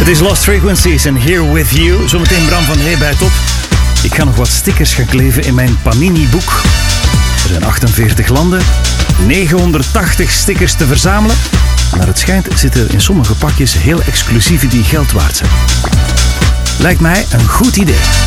Het is Lost Frequencies en Here With You. Zometeen Bram van Hey bij Top. Ik ga nog wat stickers gaan kleven in mijn Panini-boek. Er zijn 48 landen, 980 stickers te verzamelen. Naar het schijnt zitten er in sommige pakjes heel exclusieve die geld waard zijn. Lijkt mij een goed idee.